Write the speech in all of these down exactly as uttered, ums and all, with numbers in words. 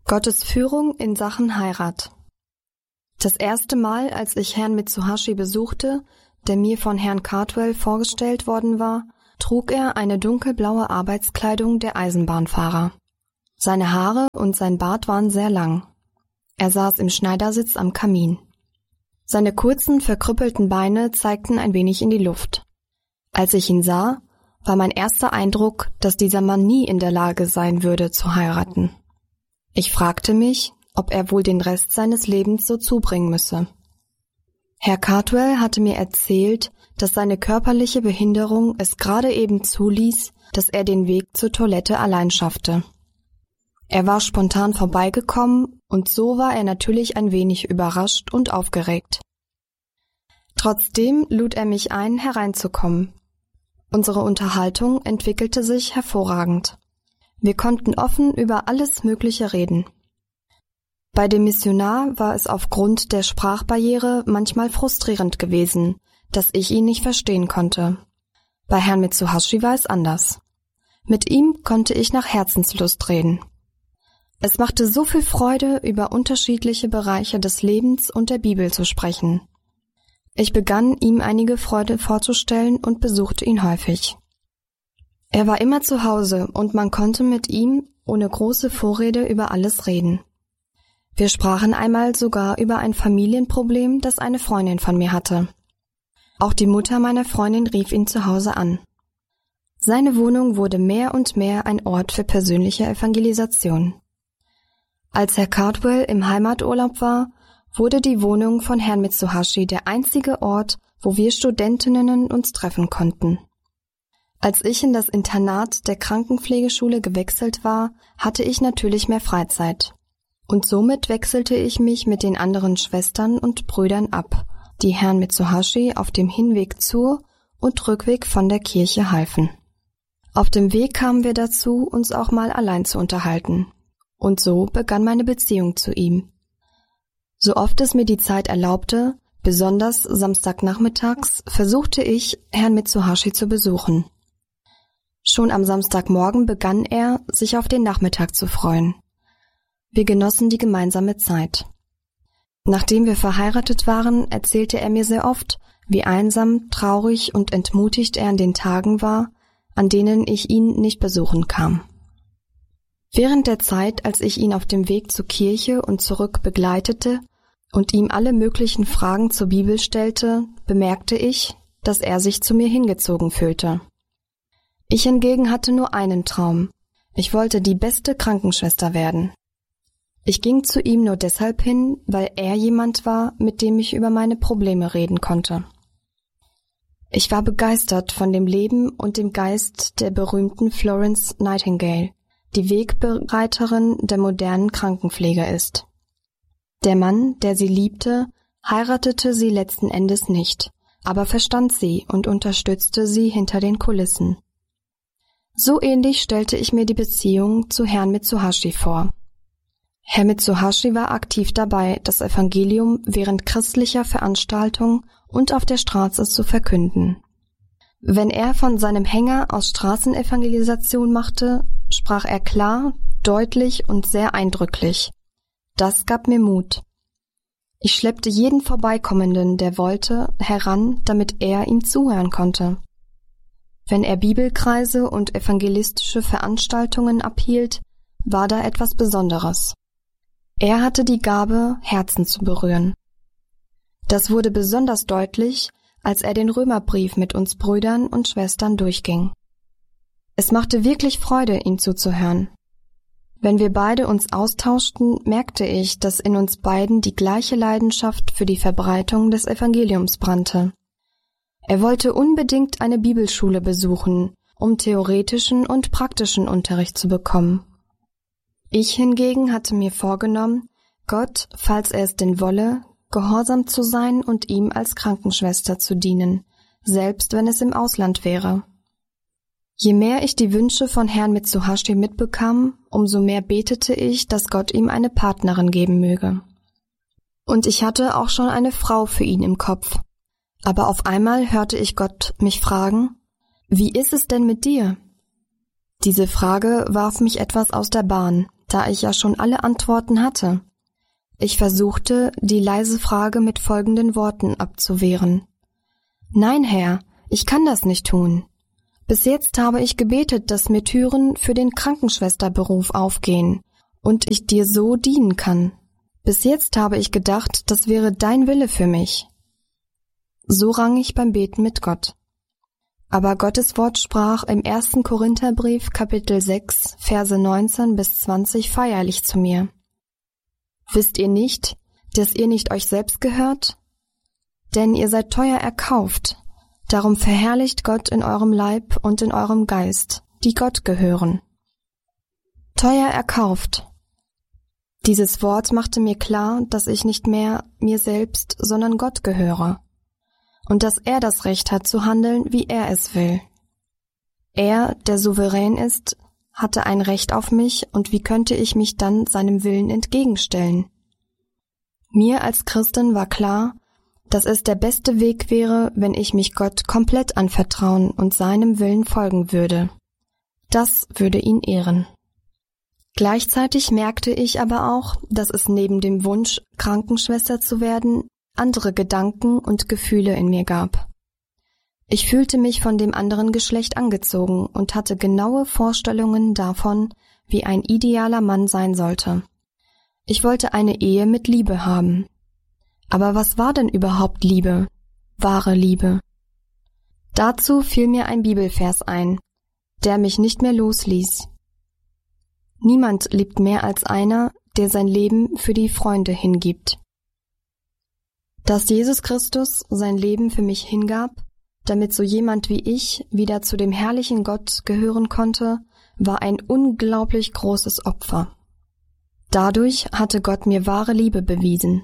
Gottes Führung in Sachen Heirat. Das erste Mal, als ich Herrn Mitsuhashi besuchte, der mir von Herrn Cardwell vorgestellt worden war, trug er eine dunkelblaue Arbeitskleidung der Eisenbahnfahrer. Seine Haare und sein Bart waren sehr lang. Er saß im Schneidersitz am Kamin. Seine kurzen, verkrüppelten Beine zeigten ein wenig in die Luft. Als ich ihn sah, war mein erster Eindruck, dass dieser Mann nie in der Lage sein würde, zu heiraten. Ich fragte mich, ob er wohl den Rest seines Lebens so zubringen müsse. Herr Cardwell hatte mir erzählt, dass seine körperliche Behinderung es gerade eben zuließ, dass er den Weg zur Toilette allein schaffte. Er war spontan vorbeigekommen und so war er natürlich ein wenig überrascht und aufgeregt. Trotzdem lud er mich ein, hereinzukommen. Unsere Unterhaltung entwickelte sich hervorragend. Wir konnten offen über alles Mögliche reden. Bei dem Missionar war es aufgrund der Sprachbarriere manchmal frustrierend gewesen, dass ich ihn nicht verstehen konnte. Bei Herrn Mitsuhashi war es anders. Mit ihm konnte ich nach Herzenslust reden. Es machte so viel Freude, über unterschiedliche Bereiche des Lebens und der Bibel zu sprechen. Ich begann, ihm einige Freude vorzustellen und besuchte ihn häufig. Er war immer zu Hause und man konnte mit ihm ohne große Vorrede über alles reden. Wir sprachen einmal sogar über ein Familienproblem, das eine Freundin von mir hatte. Auch die Mutter meiner Freundin rief ihn zu Hause an. Seine Wohnung wurde mehr und mehr ein Ort für persönliche Evangelisation. Als Herr Cardwell im Heimaturlaub war, wurde die Wohnung von Herrn Mitsuhashi der einzige Ort, wo wir Studentinnen uns treffen konnten. Als ich in das Internat der Krankenpflegeschule gewechselt war, hatte ich natürlich mehr Freizeit. Und somit wechselte ich mich mit den anderen Schwestern und Brüdern ab, die Herrn Mitsuhashi auf dem Hinweg zur und Rückweg von der Kirche halfen. Auf dem Weg kamen wir dazu, uns auch mal allein zu unterhalten. Und so begann meine Beziehung zu ihm. So oft es mir die Zeit erlaubte, besonders Samstagnachmittags, versuchte ich, Herrn Mitsuhashi zu besuchen. Schon am Samstagmorgen begann er, sich auf den Nachmittag zu freuen. Wir genossen die gemeinsame Zeit. Nachdem wir verheiratet waren, erzählte er mir sehr oft, wie einsam, traurig und entmutigt er an den Tagen war, an denen ich ihn nicht besuchen kam. Während der Zeit, als ich ihn auf dem Weg zur Kirche und zurück begleitete und ihm alle möglichen Fragen zur Bibel stellte, bemerkte ich, dass er sich zu mir hingezogen fühlte. Ich hingegen hatte nur einen Traum. Ich wollte die beste Krankenschwester werden. Ich ging zu ihm nur deshalb hin, weil er jemand war, mit dem ich über meine Probleme reden konnte. Ich war begeistert von dem Leben und dem Geist der berühmten Florence Nightingale, die Wegbereiterin der modernen Krankenpflege ist. Der Mann, der sie liebte, heiratete sie letzten Endes nicht, aber verstand sie und unterstützte sie hinter den Kulissen. So ähnlich stellte ich mir die Beziehung zu Herrn Mitsuhashi vor. Herr Mitsuhashi war aktiv dabei, das Evangelium während christlicher Veranstaltungen und auf der Straße zu verkünden. Wenn er von seinem Hänger aus Straßenevangelisation machte, sprach er klar, deutlich und sehr eindrücklich. Das gab mir Mut. Ich schleppte jeden Vorbeikommenden, der wollte, heran, damit er ihm zuhören konnte. Wenn er Bibelkreise und evangelistische Veranstaltungen abhielt, war da etwas Besonderes. Er hatte die Gabe, Herzen zu berühren. Das wurde besonders deutlich, als er den Römerbrief mit uns Brüdern und Schwestern durchging. Es machte wirklich Freude, ihm zuzuhören. Wenn wir beide uns austauschten, merkte ich, dass in uns beiden die gleiche Leidenschaft für die Verbreitung des Evangeliums brannte. Er wollte unbedingt eine Bibelschule besuchen, um theoretischen und praktischen Unterricht zu bekommen. Ich hingegen hatte mir vorgenommen, Gott, falls er es denn wolle, gehorsam zu sein und ihm als Krankenschwester zu dienen, selbst wenn es im Ausland wäre. Je mehr ich die Wünsche von Herrn Mitsuhashi mitbekam, umso mehr betete ich, dass Gott ihm eine Partnerin geben möge. Und ich hatte auch schon eine Frau für ihn im Kopf. Aber auf einmal hörte ich Gott mich fragen, »Wie ist es denn mit dir?« Diese Frage warf mich etwas aus der Bahn, da ich ja schon alle Antworten hatte. Ich versuchte, die leise Frage mit folgenden Worten abzuwehren. Nein, Herr, ich kann das nicht tun. Bis jetzt habe ich gebetet, dass mir Türen für den Krankenschwesterberuf aufgehen und ich dir so dienen kann. Bis jetzt habe ich gedacht, das wäre dein Wille für mich. So rang ich beim Beten mit Gott. Aber Gottes Wort sprach im ersten Korintherbrief, Kapitel sechs, Verse neunzehn bis zwanzig feierlich zu mir. Wisst ihr nicht, dass ihr nicht euch selbst gehört? Denn ihr seid teuer erkauft, darum verherrlicht Gott in eurem Leib und in eurem Geist, die Gott gehören. Teuer erkauft. Dieses Wort machte mir klar, dass ich nicht mehr mir selbst, sondern Gott gehöre. Und dass er das Recht hat zu handeln, wie er es will. Er, der souverän ist, hatte ein Recht auf mich, und wie könnte ich mich dann seinem Willen entgegenstellen? Mir als Christin war klar, dass es der beste Weg wäre, wenn ich mich Gott komplett anvertrauen und seinem Willen folgen würde. Das würde ihn ehren. Gleichzeitig merkte ich aber auch, dass es neben dem Wunsch, Krankenschwester zu werden, andere Gedanken und Gefühle in mir gab. Ich fühlte mich von dem anderen Geschlecht angezogen und hatte genaue Vorstellungen davon, wie ein idealer Mann sein sollte. Ich wollte eine Ehe mit Liebe haben. Aber was war denn überhaupt Liebe? Wahre Liebe? Dazu fiel mir ein Bibelvers ein, der mich nicht mehr losließ. Niemand liebt mehr als einer, der sein Leben für die Freunde hingibt. Dass Jesus Christus sein Leben für mich hingab, damit so jemand wie ich wieder zu dem herrlichen Gott gehören konnte, war ein unglaublich großes Opfer. Dadurch hatte Gott mir wahre Liebe bewiesen.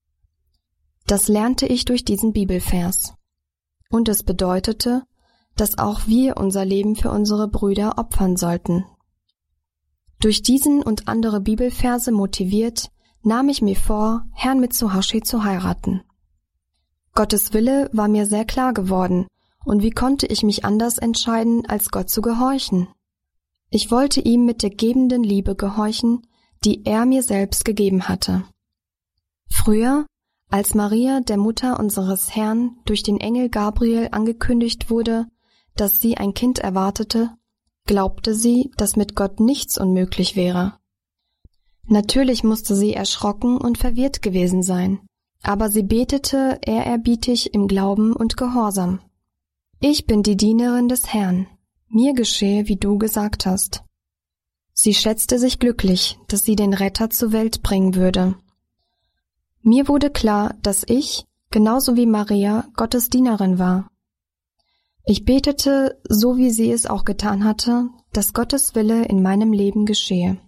Das lernte ich durch diesen Bibelvers. Und es bedeutete, dass auch wir unser Leben für unsere Brüder opfern sollten. Durch diesen und andere Bibelverse motiviert, nahm ich mir vor, Herrn Mitsuhashi zu heiraten. Gottes Wille war mir sehr klar geworden, und wie konnte ich mich anders entscheiden, als Gott zu gehorchen? Ich wollte ihm mit der gebenden Liebe gehorchen, die er mir selbst gegeben hatte. Früher, als Maria, der Mutter unseres Herrn, durch den Engel Gabriel angekündigt wurde, dass sie ein Kind erwartete, glaubte sie, dass mit Gott nichts unmöglich wäre. Natürlich musste sie erschrocken und verwirrt gewesen sein, aber sie betete ehrerbietig im Glauben und Gehorsam. Ich bin die Dienerin des Herrn, mir geschehe, wie du gesagt hast. Sie schätzte sich glücklich, dass sie den Retter zur Welt bringen würde. Mir wurde klar, dass ich, genauso wie Maria, Gottes Dienerin war. Ich betete, so wie sie es auch getan hatte, dass Gottes Wille in meinem Leben geschehe.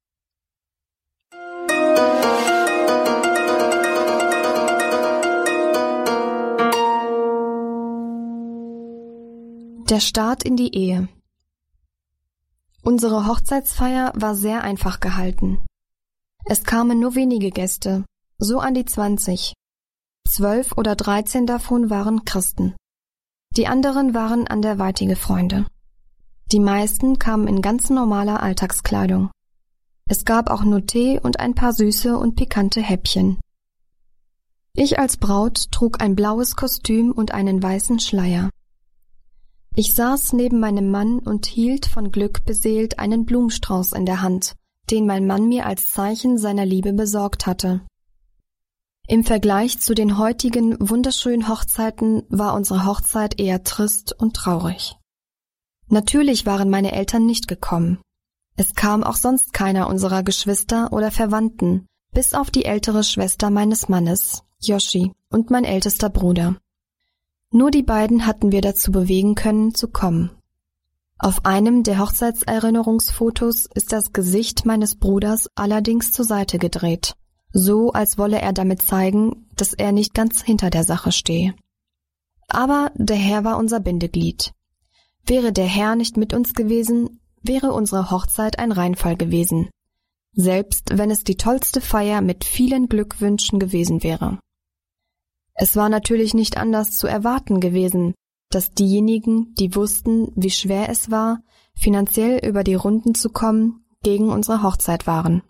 Der Start in die Ehe. Unsere Hochzeitsfeier war sehr einfach gehalten. Es kamen nur wenige Gäste, so an die zwanzig. Zwölf oder dreizehn davon waren Christen. Die anderen waren anderweitige Freunde. Die meisten kamen in ganz normaler Alltagskleidung. Es gab auch nur Tee und ein paar süße und pikante Häppchen. Ich als Braut trug ein blaues Kostüm und einen weißen Schleier. Ich saß neben meinem Mann und hielt von Glück beseelt einen Blumenstrauß in der Hand, den mein Mann mir als Zeichen seiner Liebe besorgt hatte. Im Vergleich zu den heutigen wunderschönen Hochzeiten war unsere Hochzeit eher trist und traurig. Natürlich waren meine Eltern nicht gekommen. Es kam auch sonst keiner unserer Geschwister oder Verwandten, bis auf die ältere Schwester meines Mannes, Yoshi, und mein ältester Bruder. Nur die beiden hatten wir dazu bewegen können, zu kommen. Auf einem der Hochzeitserinnerungsfotos ist das Gesicht meines Bruders allerdings zur Seite gedreht, so als wolle er damit zeigen, dass er nicht ganz hinter der Sache stehe. Aber der Herr war unser Bindeglied. Wäre der Herr nicht mit uns gewesen, wäre unsere Hochzeit ein Reinfall gewesen, selbst wenn es die tollste Feier mit vielen Glückwünschen gewesen wäre. Es war natürlich nicht anders zu erwarten gewesen, dass diejenigen, die wussten, wie schwer es war, finanziell über die Runden zu kommen, gegen unsere Hochzeit waren.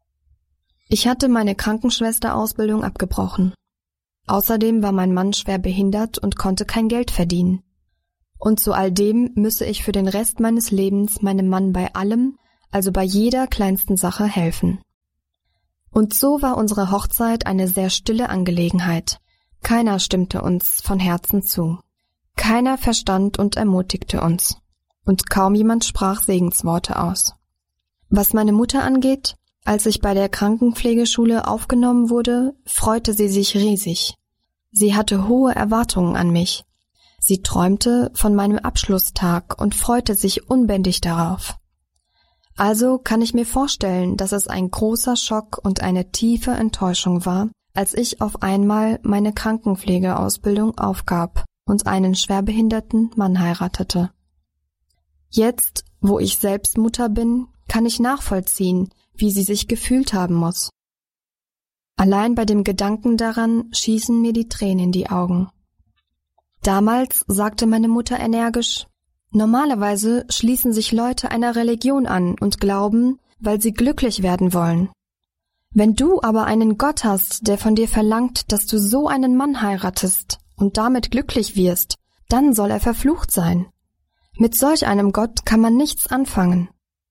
Ich hatte meine Krankenschwesterausbildung abgebrochen. Außerdem war mein Mann schwer behindert und konnte kein Geld verdienen. Und zu all dem müsse ich für den Rest meines Lebens meinem Mann bei allem, also bei jeder kleinsten Sache helfen. Und so war unsere Hochzeit eine sehr stille Angelegenheit. Keiner stimmte uns von Herzen zu. Keiner verstand und ermutigte uns. Und kaum jemand sprach Segensworte aus. Was meine Mutter angeht, als ich bei der Krankenpflegeschule aufgenommen wurde, freute sie sich riesig. Sie hatte hohe Erwartungen an mich. Sie träumte von meinem Abschlusstag und freute sich unbändig darauf. Also kann ich mir vorstellen, dass es ein großer Schock und eine tiefe Enttäuschung war, als ich auf einmal meine Krankenpflegeausbildung aufgab und einen schwerbehinderten Mann heiratete. Jetzt, wo ich selbst Mutter bin, kann ich nachvollziehen, wie sie sich gefühlt haben muss. Allein bei dem Gedanken daran schießen mir die Tränen in die Augen. Damals sagte meine Mutter energisch: Normalerweise schließen sich Leute einer Religion an und glauben, weil sie glücklich werden wollen. Wenn du aber einen Gott hast, der von dir verlangt, dass du so einen Mann heiratest und damit glücklich wirst, dann soll er verflucht sein. Mit solch einem Gott kann man nichts anfangen.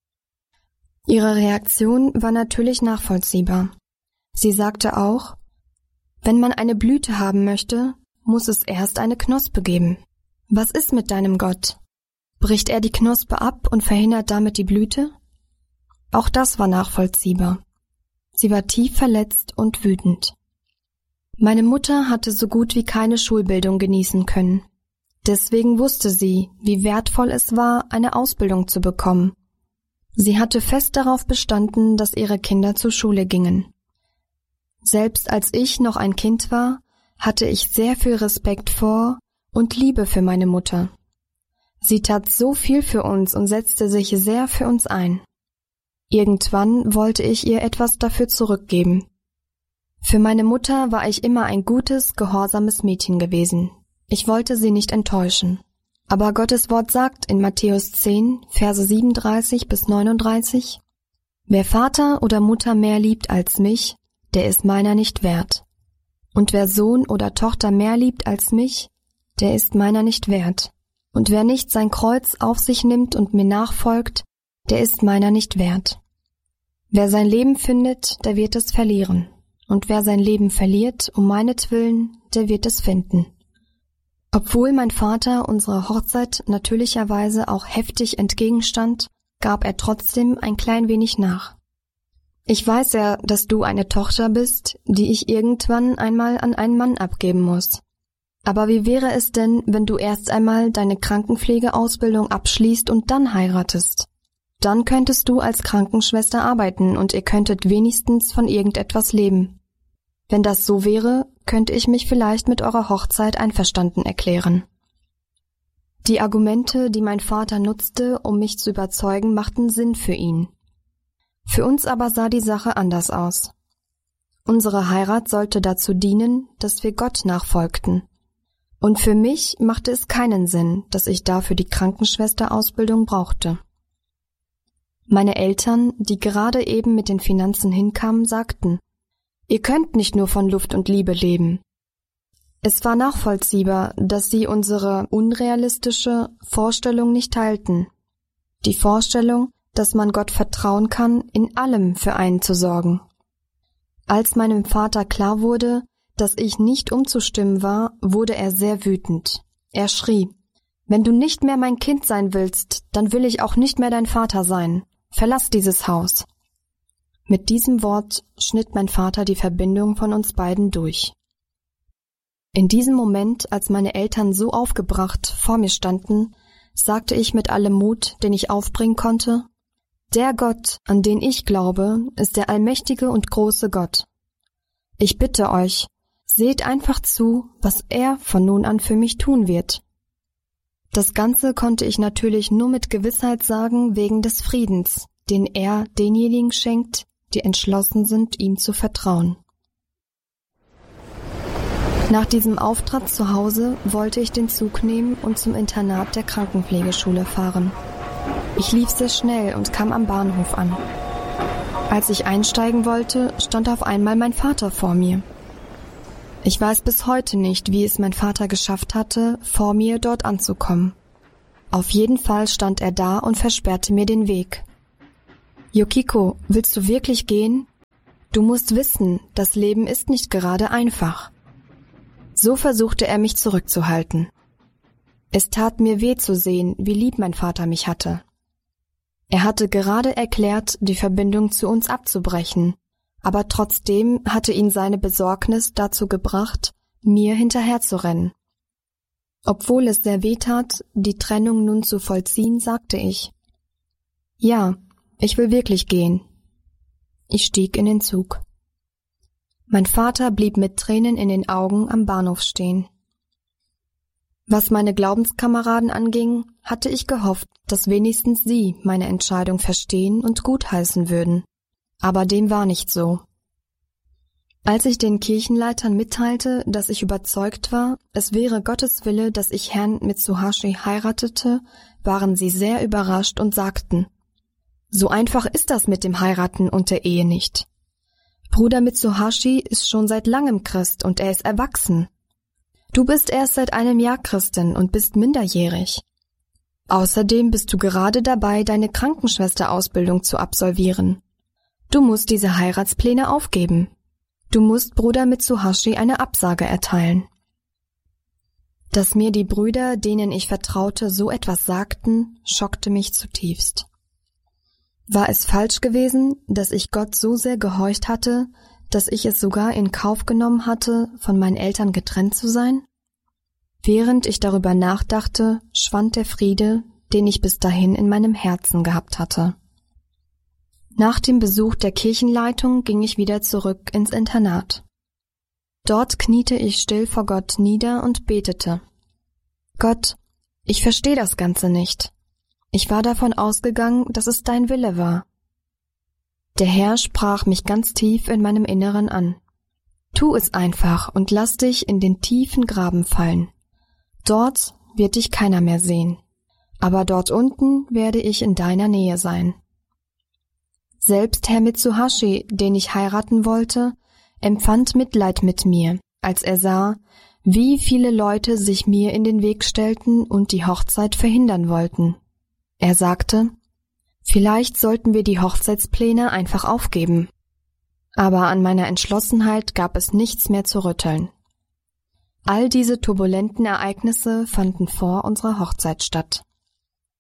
Ihre Reaktion war natürlich nachvollziehbar. Sie sagte auch: Wenn man eine Blüte haben möchte, muss es erst eine Knospe geben. Was ist mit deinem Gott? Bricht er die Knospe ab und verhindert damit die Blüte? Auch das war nachvollziehbar. Sie war tief verletzt und wütend. Meine Mutter hatte so gut wie keine Schulbildung genießen können. Deswegen wusste sie, wie wertvoll es war, eine Ausbildung zu bekommen. Sie hatte fest darauf bestanden, dass ihre Kinder zur Schule gingen. Selbst als ich noch ein Kind war, hatte ich sehr viel Respekt vor und Liebe für meine Mutter. Sie tat so viel für uns und setzte sich sehr für uns ein. Irgendwann wollte ich ihr etwas dafür zurückgeben. Für meine Mutter war ich immer ein gutes, gehorsames Mädchen gewesen. Ich wollte sie nicht enttäuschen. Aber Gottes Wort sagt in Matthäus zehn, Verse siebenunddreißig bis neununddreißig: Wer Vater oder Mutter mehr liebt als mich, der ist meiner nicht wert. Und wer Sohn oder Tochter mehr liebt als mich, der ist meiner nicht wert. Und wer nicht sein Kreuz auf sich nimmt und mir nachfolgt, der ist meiner nicht wert. Wer sein Leben findet, der wird es verlieren. Und wer sein Leben verliert, um meinetwillen, der wird es finden. Obwohl mein Vater unserer Hochzeit natürlicherweise auch heftig entgegenstand, gab er trotzdem ein klein wenig nach. Ich weiß ja, dass du eine Tochter bist, die ich irgendwann einmal an einen Mann abgeben muss. Aber wie wäre es denn, wenn du erst einmal deine Krankenpflegeausbildung abschließt und dann heiratest? Dann könntest du als Krankenschwester arbeiten und ihr könntet wenigstens von irgendetwas leben. Wenn das so wäre, könnte ich mich vielleicht mit eurer Hochzeit einverstanden erklären. Die Argumente, die mein Vater nutzte, um mich zu überzeugen, machten Sinn für ihn. Für uns aber sah die Sache anders aus. Unsere Heirat sollte dazu dienen, dass wir Gott nachfolgten. Und für mich machte es keinen Sinn, dass ich dafür die Krankenschwesterausbildung brauchte. Meine Eltern, die gerade eben mit den Finanzen hinkamen, sagten: Ihr könnt nicht nur von Luft und Liebe leben. Es war nachvollziehbar, dass sie unsere unrealistische Vorstellung nicht teilten. Die Vorstellung, dass man Gott vertrauen kann, in allem für einen zu sorgen. Als meinem Vater klar wurde, dass ich nicht umzustimmen war, wurde er sehr wütend. Er schrie: Wenn du nicht mehr mein Kind sein willst, dann will ich auch nicht mehr dein Vater sein. Verlass dieses Haus. Mit diesem Wort schnitt mein Vater die Verbindung von uns beiden durch. In diesem Moment, als meine Eltern so aufgebracht vor mir standen, sagte ich mit allem Mut, den ich aufbringen konnte: Der Gott, an den ich glaube, ist der allmächtige und große Gott. Ich bitte euch, seht einfach zu, was er von nun an für mich tun wird. Das Ganze konnte ich natürlich nur mit Gewissheit sagen wegen des Friedens, den er denjenigen schenkt, die entschlossen sind, ihm zu vertrauen. Nach diesem Auftritt zu Hause wollte ich den Zug nehmen und zum Internat der Krankenpflegeschule fahren. Ich lief sehr schnell und kam am Bahnhof an. Als ich einsteigen wollte, stand auf einmal mein Vater vor mir. Ich weiß bis heute nicht, wie es mein Vater geschafft hatte, vor mir dort anzukommen. Auf jeden Fall stand er da und versperrte mir den Weg. »Yukiko, willst du wirklich gehen? Du musst wissen, das Leben ist nicht gerade einfach.« So versuchte er mich zurückzuhalten. Es tat mir weh zu sehen, wie lieb mein Vater mich hatte. Er hatte gerade erklärt, die Verbindung zu uns abzubrechen, aber trotzdem hatte ihn seine Besorgnis dazu gebracht, mir hinterherzurennen. Obwohl es sehr weh tat, die Trennung nun zu vollziehen, sagte ich: »Ja, ich will wirklich gehen.« Ich stieg in den Zug. Mein Vater blieb mit Tränen in den Augen am Bahnhof stehen. Was meine Glaubenskameraden anging, hatte ich gehofft, dass wenigstens sie meine Entscheidung verstehen und gutheißen würden. Aber dem war nicht so. Als ich den Kirchenleitern mitteilte, dass ich überzeugt war, es wäre Gottes Wille, dass ich Herrn Mitsuhashi heiratete, waren sie sehr überrascht und sagten: »So einfach ist das mit dem Heiraten und der Ehe nicht. Bruder Mitsuhashi ist schon seit langem Christ und er ist erwachsen. Du bist erst seit einem Jahr Christin und bist minderjährig. Außerdem bist du gerade dabei, deine Krankenschwesterausbildung zu absolvieren. Du musst diese Heiratspläne aufgeben. Du musst Bruder Mitsuhashi eine Absage erteilen.« Dass mir die Brüder, denen ich vertraute, so etwas sagten, schockte mich zutiefst. War es falsch gewesen, dass ich Gott so sehr gehorcht hatte, dass ich es sogar in Kauf genommen hatte, von meinen Eltern getrennt zu sein? Während ich darüber nachdachte, schwand der Friede, den ich bis dahin in meinem Herzen gehabt hatte. Nach dem Besuch der Kirchenleitung ging ich wieder zurück ins Internat. Dort kniete ich still vor Gott nieder und betete: »Gott, ich verstehe das Ganze nicht. Ich war davon ausgegangen, dass es dein Wille war.« Der Herr sprach mich ganz tief in meinem Inneren an. »Tu es einfach und lass dich in den tiefen Graben fallen. Dort wird dich keiner mehr sehen, aber dort unten werde ich in deiner Nähe sein.« Selbst Herr Mitsuhashi, den ich heiraten wollte, empfand Mitleid mit mir, als er sah, wie viele Leute sich mir in den Weg stellten und die Hochzeit verhindern wollten. Er sagte: »Vielleicht sollten wir die Hochzeitspläne einfach aufgeben.« Aber an meiner Entschlossenheit gab es nichts mehr zu rütteln. All diese turbulenten Ereignisse fanden vor unserer Hochzeit statt.